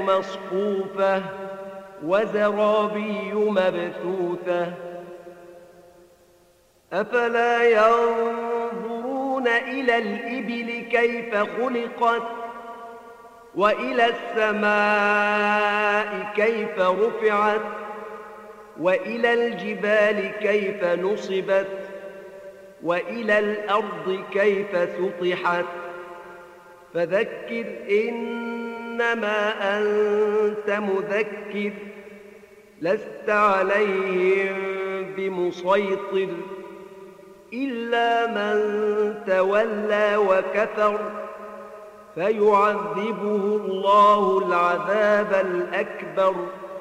مصفوفة وزرابي مبثوثة أفلا ينظرون إلى الإبل كيف خلقت وإلى السماء كيف رفعت وإلى الجبال كيف نصبت وإلى الأرض كيف سطحت فذكر إنما أنت مذكر لست عليهم بمسيطر إلا من تولى وكفر فيعذبه الله العذاب الأكبر